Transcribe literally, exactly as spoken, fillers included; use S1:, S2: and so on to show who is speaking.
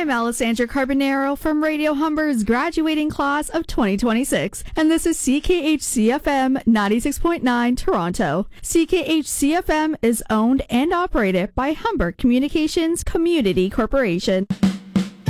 S1: Alessandra Carbonaro from Radio Humber's graduating class of twenty twenty-six, and this is C K H C F M ninety-six point nine Toronto. C K H C F M is owned and operated by Humber Communications Community Corporation.